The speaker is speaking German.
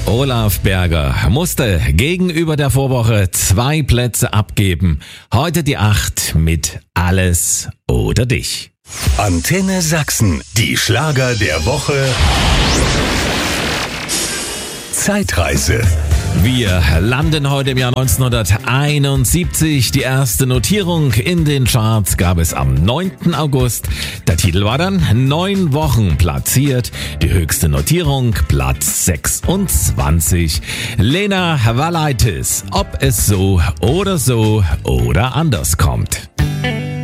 Olaf Berger musste gegenüber der Vorwoche 2 Plätze abgeben. Heute die 8 mit Alles oder Dich. Antenne Sachsen, die Schlager der Woche. Zeitreise. Wir landen heute im Jahr 1971. Die erste Notierung in den Charts gab es am 9. August. Der Titel war dann 9 Wochen platziert. Die höchste Notierung Platz 26. Lena Valaitis, ob es so oder anders kommt.